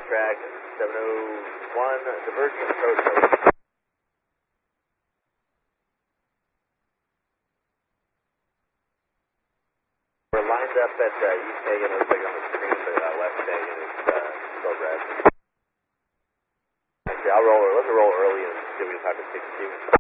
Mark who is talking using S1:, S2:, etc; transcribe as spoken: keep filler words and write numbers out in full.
S1: track seven oh one, diverging approach. We're lined up at uh, East Hagen, looks like on the screen, but uh, West Hagen is uh, still red. Actually, I'll roll, let's roll early and see if we can talk to six two.